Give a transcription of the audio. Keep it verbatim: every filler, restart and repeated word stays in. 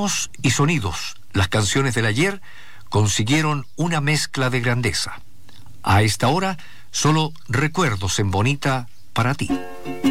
Ritmos y sonidos, las canciones del ayer consiguieron una mezcla de grandeza. A esta hora, solo recuerdos en Bonita para ti.